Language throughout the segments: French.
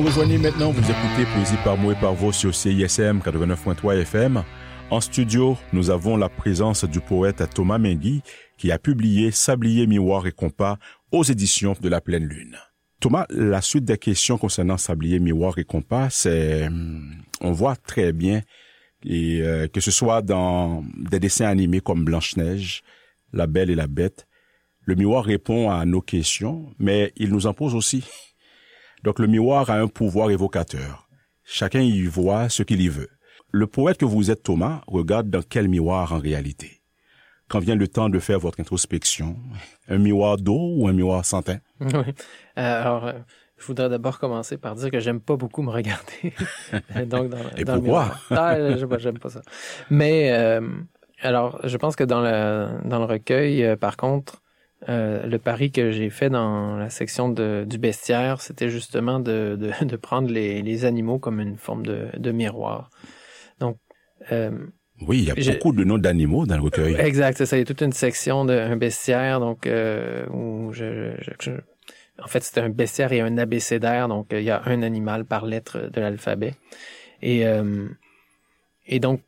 Vous rejoignez maintenant, vous écoutez Poésie par mots et par voix sur CISM 89.3 FM. En studio, nous avons la présence du poète Thomas Mainguy qui a publié Sablier, Miroir et Compas aux éditions de La Pleine Lune. Thomas, la suite des questions concernant Sablier, Miroir et Compas, c'est, on voit très bien que ce soit dans des dessins animés comme Blanche-Neige, La Belle et la Bête, le miroir répond à nos questions, mais il nous en pose aussi. Donc le miroir a un pouvoir évocateur. Chacun y voit ce qu'il y veut. Le poète que vous êtes, Thomas, regarde dans quel miroir en réalité. Quand vient le temps de faire votre introspection, un miroir d'eau ou un miroir sans teint? Oui. Alors, je voudrais d'abord commencer par dire que j'aime pas beaucoup me regarder. Donc, Et dans pourquoi? J'aime pas ça. Mais alors, je pense que dans le recueil, par contre, le pari que j'ai fait dans la section du bestiaire, c'était justement de prendre les animaux comme une forme de miroir. Donc, oui, il y a beaucoup de noms d'animaux dans le recueil. Exact, c'est ça. Il y a toute une section d'un bestiaire, donc où en fait, c'est un bestiaire et un abécédaire, donc il y a un animal par lettre de l'alphabet. Et donc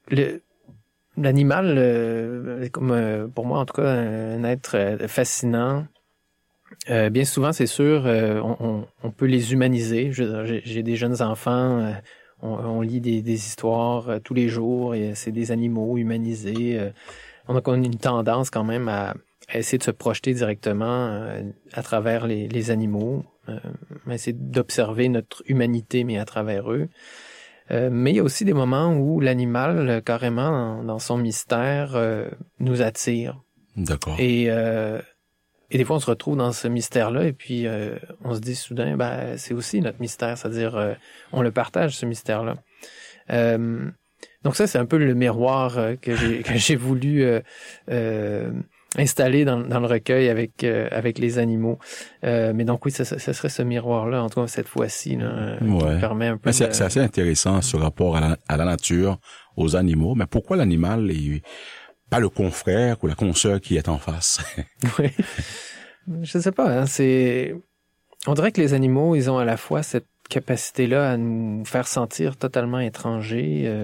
l'animal, comme pour moi en tout cas, un être fascinant. Bien souvent, c'est sûr, on peut les humaniser. J'ai des jeunes enfants, on lit des histoires tous les jours, et c'est des animaux humanisés. On a une tendance quand même à essayer de se projeter directement à travers les animaux, essayer d'observer notre humanité, mais à travers eux. Mais il y a aussi des moments où l'animal, carrément, dans son mystère, nous attire. D'accord. Et des fois, on se retrouve dans ce mystère-là, et puis on se dit soudain, c'est aussi notre mystère, c'est-à-dire on le partage, ce mystère-là. Donc ça, c'est un peu le miroir que j'ai voulu installer dans le recueil avec les animaux. Mais donc oui, ce serait ce miroir-là, en tout cas cette fois-ci, là, qui permet un peu. Mais c'est assez intéressant ce rapport à la nature, aux animaux. Mais pourquoi l'animal et pas le confrère ou la consoeur qui est en face? Oui, je sais pas. Hein, on dirait que les animaux, ils ont à la fois cette capacité-là à nous faire sentir totalement étrangers.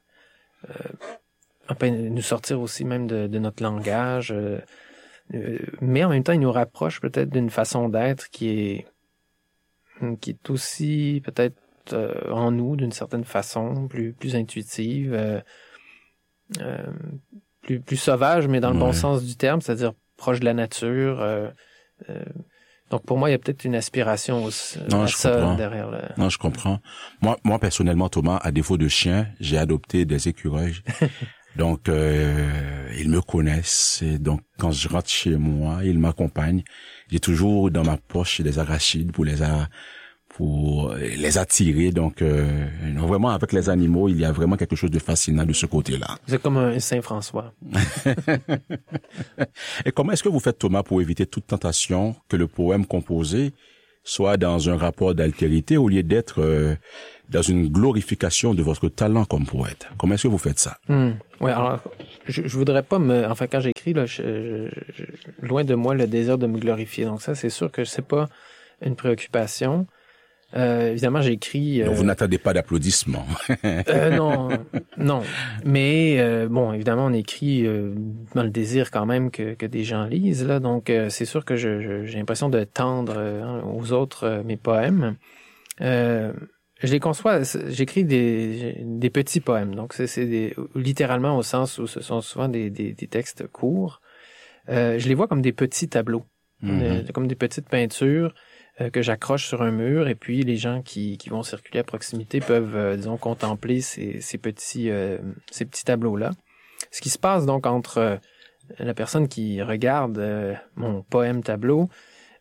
Nous sortir aussi même de notre langage, mais en même temps, il nous rapproche peut-être d'une façon d'être qui est aussi peut-être en nous d'une certaine façon, plus intuitive, plus sauvage, mais dans le bon sens du terme, c'est-à-dire proche de la nature. Donc pour moi, il y a peut-être une aspiration à ça derrière. Non, je comprends. Moi personnellement, Thomas, à défaut de chien, j'ai adopté des écureuils. Donc, ils me connaissent. Et donc, quand je rentre chez moi, ils m'accompagnent. J'ai toujours dans ma poche des arachides pour les attirer. Donc, vraiment, avec les animaux, il y a vraiment quelque chose de fascinant de ce côté-là. C'est comme un Saint-François. Et comment est-ce que vous faites, Thomas, pour éviter toute tentation que le poème composé soit dans un rapport d'altérité au lieu d'être dans une glorification de votre talent comme poète? Comment est-ce que vous faites ça? Oui, alors, je voudrais pas enfin, quand j'écris, là, loin de moi le désir de me glorifier. Donc ça, c'est sûr que c'est pas une préoccupation. Évidemment, j'écris... Donc vous n'attendez pas d'applaudissements. Non. Mais bon, évidemment, on écrit dans le désir quand même que des gens lisent, là. Donc c'est sûr que j'ai l'impression de tendre aux autres mes poèmes. Je les conçois, j'écris des petits poèmes. Donc c'est littéralement au sens où ce sont souvent des textes courts. Je les vois comme des petits tableaux, comme des petites peintures que j'accroche sur un mur, et puis les gens qui vont circuler à proximité peuvent, disons, contempler ces petits tableaux-là. Ce qui se passe donc entre la personne qui regarde mon poème tableau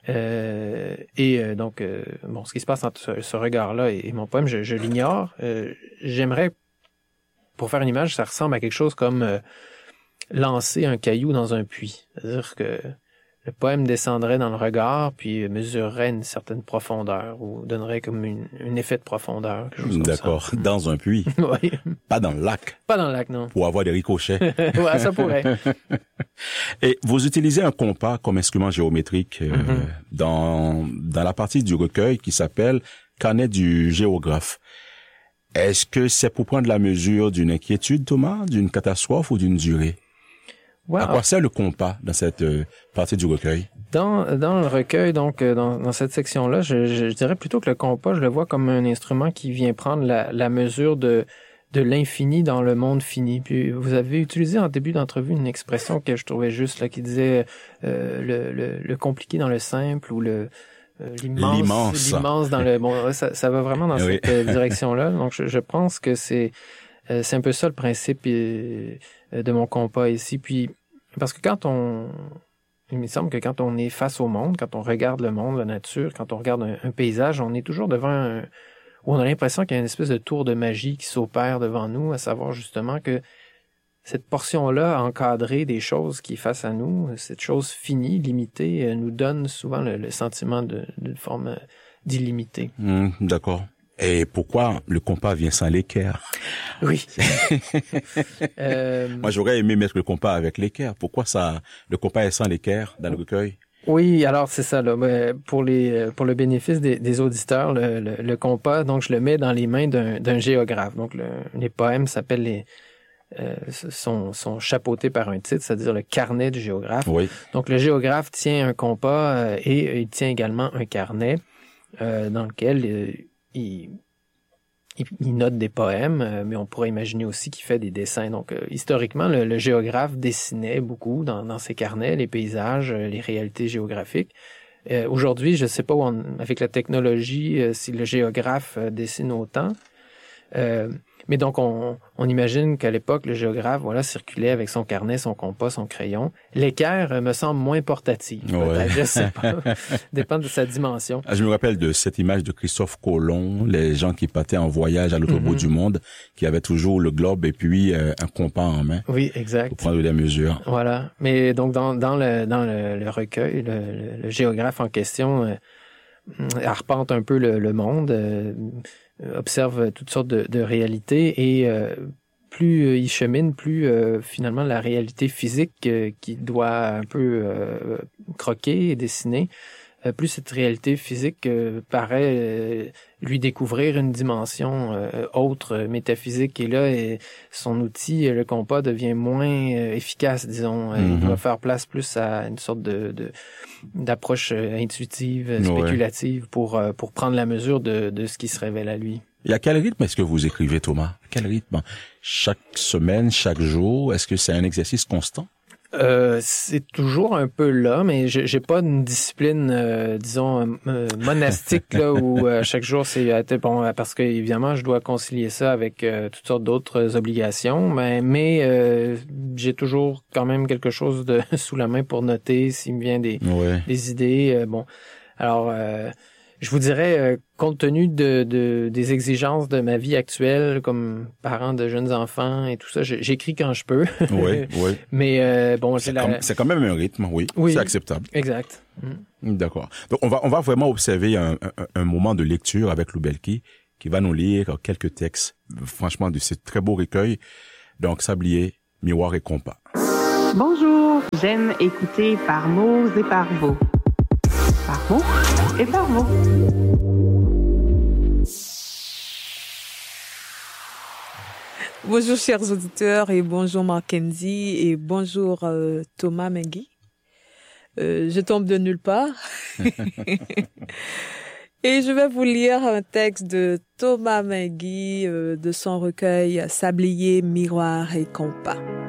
et donc ce qui se passe entre ce regard-là et mon poème, je l'ignore. J'aimerais, pour faire une image, ça ressemble à quelque chose comme lancer un caillou dans un puits. C'est-à-dire que le poème descendrait dans le regard, puis mesurerait une certaine profondeur, ou donnerait comme un effet de profondeur. D'accord, dans un puits. Oui. Pas dans le lac. Pas dans le lac, non. Pour avoir des ricochets. Ouais, ça pourrait. Et vous utilisez un compas comme instrument géométrique dans la partie du recueil qui s'appelle carnet du géographe. Est-ce que c'est pour prendre la mesure d'une inquiétude, Thomas, d'une catastrophe ou d'une durée? Ouais, à quoi sert le compas dans cette partie du recueil? Dans le recueil, donc dans cette section-là, je dirais plutôt que le compas, je le vois comme un instrument qui vient prendre la mesure de l'infini dans le monde fini. Puis vous avez utilisé en début d'entrevue une expression que je trouvais juste là, qui disait le compliqué dans le simple ou l'immense dans le bon. Ça va vraiment dans cette direction-là. Donc je pense que c'est un peu ça le principe de mon compas ici. Puis parce que il me semble que quand on est face au monde, quand on regarde le monde, la nature, quand on regarde un paysage, on est toujours devant où on a l'impression qu'il y a une espèce de tour de magie qui s'opère devant nous, à savoir justement que cette portion-là encadrée des choses qui est face à nous, cette chose finie, limitée, nous donne souvent le sentiment d'une forme d'illimité. D'accord. Et pourquoi le compas vient sans l'équerre? Oui. Moi, j'aurais aimé mettre le compas avec l'équerre. Pourquoi le compas est sans l'équerre dans le recueil? Oui, alors c'est ça là. Pour le bénéfice des auditeurs, le compas, donc je le mets dans les mains d'un géographe. Donc les poèmes s'appellent sont chapeautés par un titre, c'est-à-dire le carnet du géographe. Oui. Donc le géographe tient un compas et il tient également un carnet dans lequel il note des poèmes, mais on pourrait imaginer aussi qu'il fait des dessins. Donc, historiquement, le géographe dessinait beaucoup dans ses carnets, les paysages, les réalités géographiques. Aujourd'hui, je ne sais pas avec la technologie, si le géographe dessine autant. Mais donc, on imagine qu'à l'époque, le géographe, circulait avec son carnet, son compas, son crayon. L'équerre me semble moins portative. Peut-être, je sais pas. Dépend de sa dimension. Je me rappelle de cette image de Christophe Colomb, les gens qui partaient en voyage à l'autre bout du monde, qui avaient toujours le globe et puis un compas en main. Oui, exact. Pour prendre des mesures. Voilà. Mais donc, dans le recueil, le géographe en question arpente un peu le monde, observe toutes sortes de réalités et plus il chemine, plus finalement la réalité physique qu'il doit un peu croquer et dessiner, plus cette réalité physique paraît lui découvrir une dimension autre, métaphysique. Et là, son outil, le compas, devient moins efficace, disons. Il doit faire place plus à une sorte d'approche intuitive, spéculative pour prendre la mesure de ce qui se révèle à lui. Et à quel rythme est-ce que vous écrivez, Thomas? Quel rythme? Chaque semaine, chaque jour? Est-ce que c'est un exercice constant? C'est toujours un peu là, mais j'ai pas une discipline, disons, monastique là où chaque jour c'est bon, parce que évidemment je dois concilier ça avec toutes sortes d'autres obligations, mais j'ai toujours quand même quelque chose sous la main pour noter s'il me vient des idées. Bon, alors je vous dirais, compte tenu des exigences de ma vie actuelle, comme parent de jeunes enfants et tout ça, j'écris quand je peux. Oui. Mais bon, c'est quand même un rythme, oui. C'est acceptable. Exact. D'accord. Donc on va vraiment observer un moment de lecture avec Loubelki qui va nous lire quelques textes, franchement, de ce très beau recueil. Donc Sablier, Miroir et Compas. Bonjour, j'aime écouter par mots et par mots. Par mots et par mots. Bonjour chers auditeurs et bonjour Mackenzie et bonjour Thomas Mengi. Je tombe de nulle part et je vais vous lire un texte de Thomas Mengi de son recueil Sablier, Miroir et Compas.